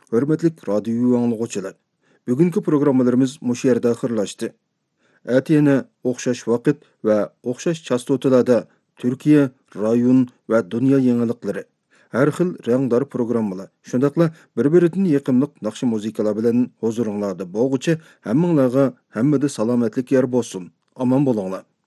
Hörmetlik radyo anlıqçılar. Bugünkü programmalarımız muş yerdə axırlaşdı. Әti yana o'xshash vaqt va o'xshash chastotalarda Türkiye, rayon va dunyo yangilıqlari. Har xil rangdor programmalar. Shundaqla bir-biridan yaqinliq naqshi muzikalar bilan huzuringlarda bo'lguchi hammanglarga hammada salomatlik yer bo'lsin. Aman bo'linglar.